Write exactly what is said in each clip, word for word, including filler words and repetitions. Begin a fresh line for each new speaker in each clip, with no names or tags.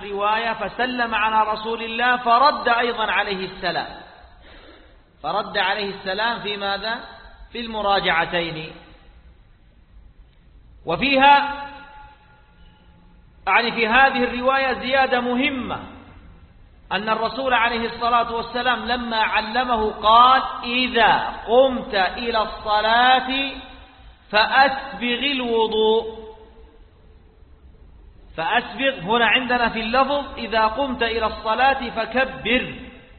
الرواية فسلم على رسول الله فرد أيضا عليه السلام، فرد عليه السلام في ماذا؟ في المراجعتين. وفيها يعني في هذه الرواية زيادة مهمة، أن الرسول عليه الصلاة والسلام لما علمه قال: إذا قمت إلى الصلاة فأسبغ الوضوء. فأسبغ هنا عندنا في اللفظ إذا قمت إلى الصلاة فكبر،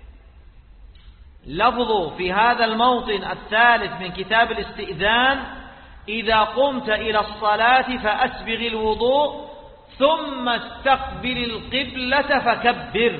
لفظ في هذا الموطن الثالث من كتاب الاستئذان: إذا قمت إلى الصلاة فأسبغ الوضوء ثم استقبل القبلة فكبر،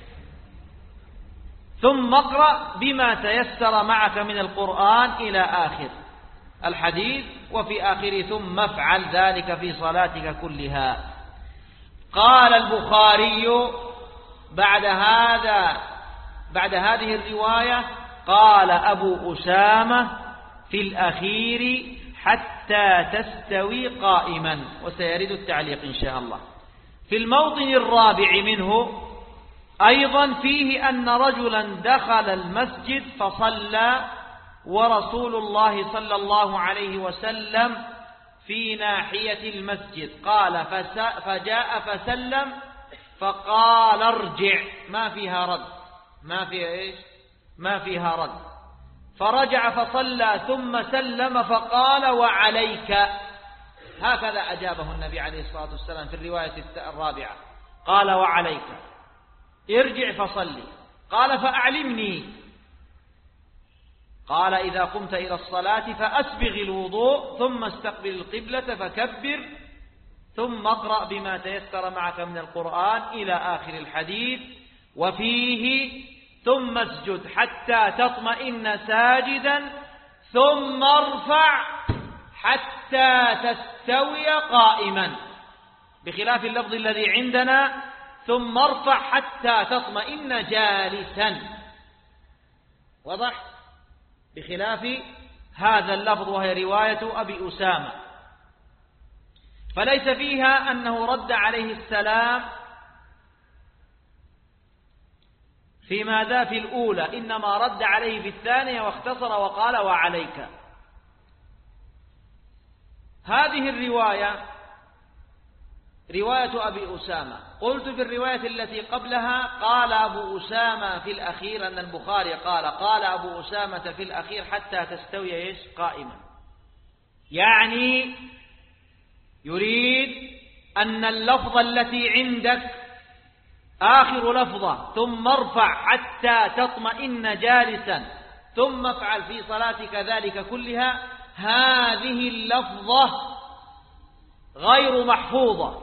ثم اقرأ بما تيسر معك من القرآن إلى آخر الحديث، وفي آخره ثم افعل ذلك في صلاتك كلها. قال البخاري بعد هذا بعد هذه الرواية: قال أبو أسامة في الأخير: حتى تستوي قائما. وسيرد التعليق إن شاء الله. في الموطن الرابع منه أيضا فيه أن رجلا دخل المسجد فصلى ورسول الله صلى الله عليه وسلم في ناحية المسجد، قال فجاء فسلم فقال: ارجع. ما فيها رد، ما فيها إيش؟ ما فيها رد. فرجع فصلى ثم سلم فقال: وعليك. هكذا أجابه النبي عليه الصلاة والسلام في الرواية الرابعة، قال: وعليك، ارجع فصلي. قال: فأعلمني. قال: إذا قمت إلى الصلاة فأسبغ الوضوء ثم استقبل القبلة فكبر ثم اقرأ بما تيسر معك من القرآن إلى آخر الحديث. وفيه: ثم اسجد حتى تطمئن ساجدا ثم ارفع حتى تستوي قائما، بخلاف اللفظ الذي عندنا: ثم ارفع حتى تطمئن جالسا. واضح؟ بخلاف هذا اللفظ وهي رواية أبي أسامة، فليس فيها أنه رد عليه السلام في ماذا؟ في الأولى، إنما رد عليه في الثانية واختصر وقال: وعليك. هذه الرواية رواية أبي أسامة. قلت في الرواية التي قبلها قال أبو أسامة في الأخير، أن البخاري قال قال أبو أسامة في الأخير: حتى تستوي إيش؟ قائما. يعني يريد أن اللفظة التي عندك آخر لفظة: ثم ارفع حتى تطمئن جالسا ثم افعل في صلاتك ذلك كلها، هذه اللفظة غير محفوظة.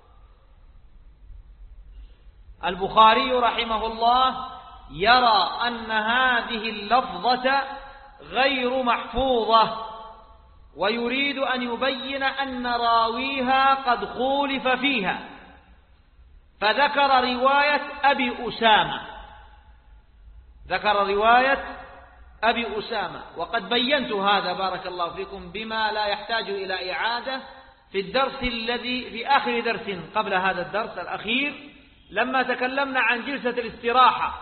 البخاري رحمه الله يرى أن هذه اللفظة غير محفوظة، ويريد أن يبين أن راويها قد خولف فيها، فذكر رواية أبي أسامة ذكر رواية أبي أسامة وقد بينت هذا بارك الله فيكم بما لا يحتاج إلى إعادة في الدرس الذي في آخر درس قبل هذا الدرس الأخير، لما تكلمنا عن جلسة الاستراحة،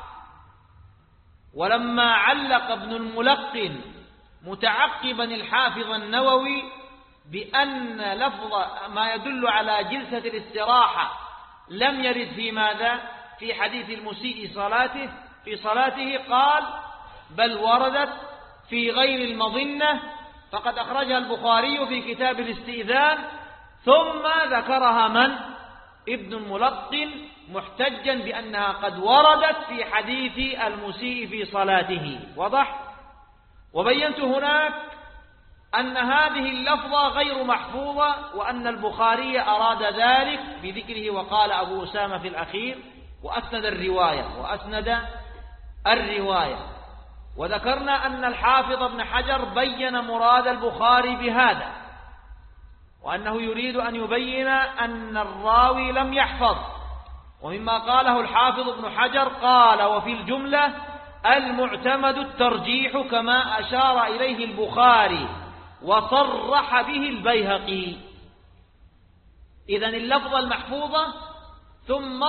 ولما علق ابن الملقن متعقبا الحافظ النووي بأن لفظ ما يدل على جلسة الاستراحة لم يرد في ماذا؟ في حديث المسيء صلاته في صلاته، قال: بل وردت في غير المظنة، فقد أخرجها البخاري في كتاب الاستئذان، ثم ذكرها من؟ ابن الملقن، محتجا بأنها قد وردت في حديث المسيء في صلاته. وضح؟ وبينت هناك أن هذه اللفظة غير محفوظة، وأن البخاري أراد ذلك بذكره وقال أبو أسامة في الأخير، وأسند الرواية وأسند الرواية وذكرنا أن الحافظ ابن حجر بين مراد البخاري بهذا، وأنه يريد أن يبين أن الراوي لم يحفظ. ومما قاله الحافظ ابن حجر قال: وفي الجملة المعتمد الترجيح كما أشار إليه البخاري وصرح به البيهقي. إذن اللفظة المحفوظة ثم